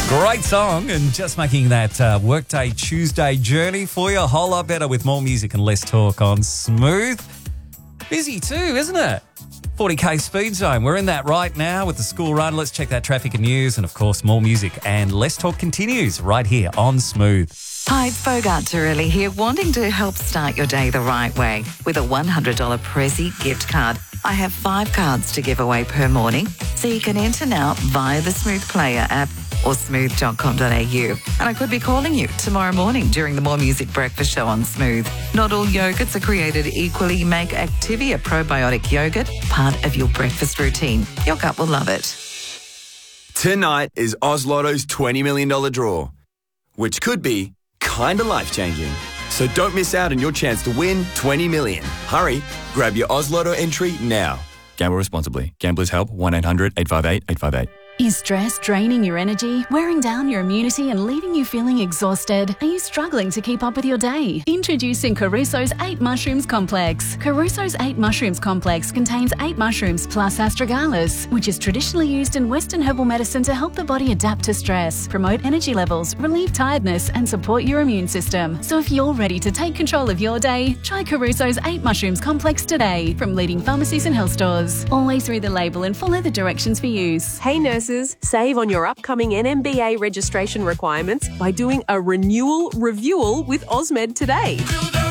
Great song, and just making that workday Tuesday journey for you a whole lot better with more music and less talk on Smooth. Busy too, isn't it? 40k speed zone. We're in that right now with the school run. Let's check that traffic and news, and of course more music and less talk continues right here on Smooth. Hi, it's Bogart Turelli here, wanting to help start your day the right way with a $100 Prezi gift card. I have 5 cards to give away per morning, so you can enter now via the Smooth Player app or smooth.com.au. And I could be calling you tomorrow morning during the More Music Breakfast Show on Smooth. Not all yogurts are created equally. Make Activia probiotic yogurt part of your breakfast routine. Your gut will love it. Tonight is Oz Lotto's $20 million draw, which could be kind of life-changing. So don't miss out on your chance to win $20 million. Hurry, grab your Oz Lotto entry now. Gamble responsibly. Gamblers Help 1-800-858-858. Is stress draining your energy, wearing down your immunity and leaving you feeling exhausted? Are you struggling to keep up with your day? Introducing Caruso's 8 Mushrooms Complex. Caruso's 8 Mushrooms Complex contains 8 mushrooms plus astragalus, which is traditionally used in Western herbal medicine to help the body adapt to stress, promote energy levels, relieve tiredness and support your immune system. So if you're ready to take control of your day, try Caruso's 8 Mushrooms Complex today from leading pharmacies and health stores. Always read the label and follow the directions for use. Hey nurses, save on your upcoming NMBA registration requirements by doing a renewal review with Osmed today.